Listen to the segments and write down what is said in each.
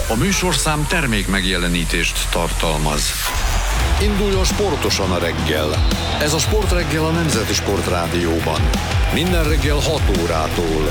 A műsorszám termék megjelenítést tartalmaz. Induljon sportosan a reggel. Ez a Sportreggel a Nemzeti Sportrádióban. Minden reggel 6 órától.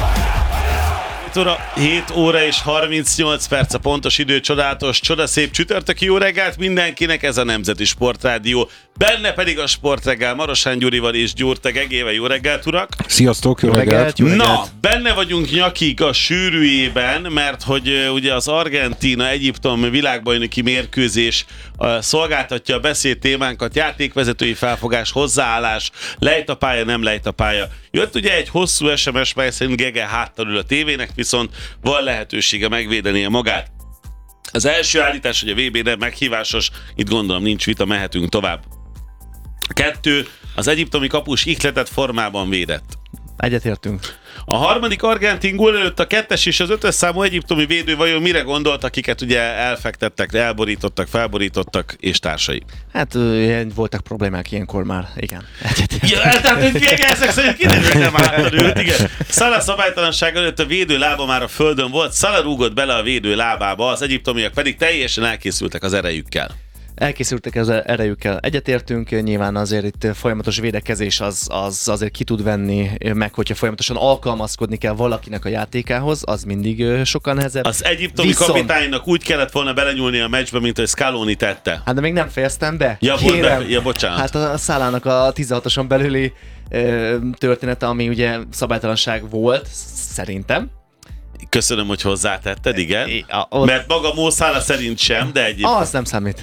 7 óra és 38 perc a pontos idő, csodálatos, csodaszép csütörtöki jó reggelt mindenkinek, ez a Nemzeti Sportrádió. Benne pedig a Sportreggel Marosán Gyurival és Gyurte Gegével. Jó reggelt, urak! Sziasztok, jó reggelt! Na, benne vagyunk nyakig a sűrűjében, mert hogy ugye az Argentína-Egyiptom világbajnoki mérkőzés szolgáltatja a beszéd témánkat, játékvezetői felfogás, hozzáállás, lejtapálya, nem lejtapálya. Jött ugye egy hosszú SMS, mely szerint Gege háttal ül a tévének, viszont van lehetősége megvédenie magát. Az első állítás, hogy a VB nem meghívásos, itt gondolom nincs vita, mehetünk tovább. 2. Az egyiptomi kapus ihletett formában védett. Egyetértünk. A harmadik argentin gól előtt a 2-es és az 5-ös számú egyiptomi védő vajon mire gondolt, akiket ugye elfektettek, elborítottak, felborítottak és társai? Hát voltak problémák ilyenkor már, igen. Ja, tehát ezek szerint kiderül, hogy nem átterült, igen. Salah szabálytalanság előtt a védő lába már a földön volt, Salah rúgott bele a védő lábába, az egyiptomiak pedig teljesen elkészültek az erejükkel. Elkészültek az erejükkel. Egyetértünk, nyilván azért itt folyamatos védekezés az azért ki tud venni, meg hogyha folyamatosan alkalmazkodni kell valakinek a játékához, az mindig sokkal nehezebb. Az egyiptomi kapitánynak úgy kellett volna belenyúlni a meccsbe, mint hogy Scaloni tette. Hát de még nem fejeztem be. Ja, bocsánat. Hát a Salahnak a 16-oson belüli története, ami ugye szabálytalanság volt, szerintem. Köszönöm, hogy hozzátetted, igen. Mert maga Mo Salah szerint sem, de egyébként... Az nem számít.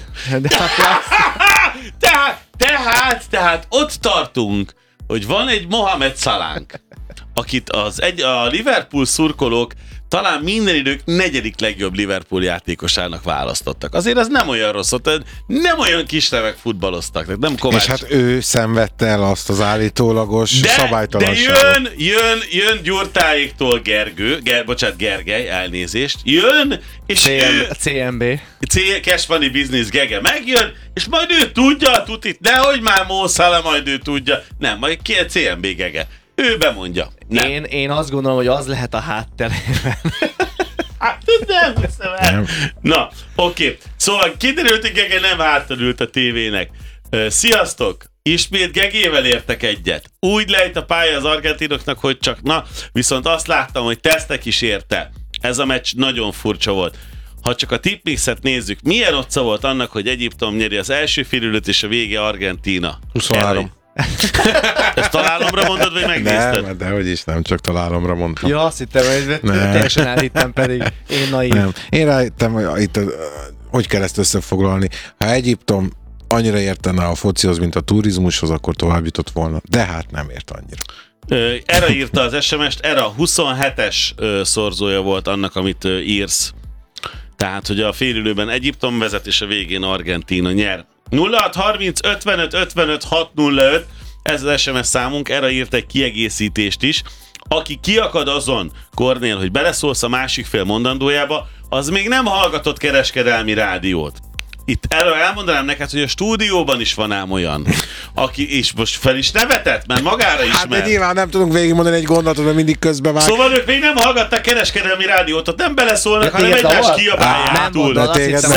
Tehát ott tartunk, hogy van egy Mohamed Salánk, akit a Liverpool szurkolók talán minden idők 4. legjobb Liverpool játékosának választottak. Azért ez nem olyan rossz, nem olyan kis nevek futballoztak, nem Kovács. És hát ő szenvedte el azt az szabálytalanságot. De jön Gyurtáéktól Gergely, elnézést, jön, és CMB. Cash Money Business Gege megjön, és majd ő tudja a tutit, nehogy már Mo Salah, majd ő tudja. Nem, majd ki a CMB Gege. Ő bemondja. Én azt gondolom, hogy az lehet a hátterében. Hát nem hiszem el. Na, oké. Szóval kiderült, hogy Gege nem hátterült a tévének. Sziasztok! Ismét Gegével értek egyet. Úgy lejt a pálya az argentinoknak, hogy csak viszont azt láttam, hogy tesztek is érte. Ez a meccs nagyon furcsa volt. Ha csak a tipmixet nézzük, milyen otca volt annak, hogy Egyiptom nyeri az első félidőt és a vége Argentína? 23. Ezt találomra mondod, vagy megnézted? Nem, de hogy is nem, csak találomra mondtam. Ja, azt hittem, hogy teljesen elhittem, pedig én naív. Nem. Én rájöttem, hogy itt hogy kell ezt összefoglalni. Ha Egyiptom annyira értene a focihoz, mint a turizmushoz, akkor tovább jutott volna. De hát nem ért annyira. Erre írta az SMS-t, erre a 27-es szorzója volt annak, amit írsz. Tehát, hogy a félidőben Egyiptom vezet, és a végén Argentína nyer. 0630 55 55 605, ez az SMS számunk, erre írt egy kiegészítést is. Aki kiakad azon, Kornél, hogy beleszólsz a másik fél mondandójába, az még nem hallgatott kereskedelmi rádiót. Itt erről elmondanám neked, hogy a stúdióban is van ám olyan, aki is most fel is nevetett, mert magára is Hát de nyilván nem tudunk végigmondani egy gondolatot, mert mindig közbevág. Szóval ők még nem hallgatták kereskedelmi rádiót, ott nem beleszólnak, hanem egymást kiabálják túl.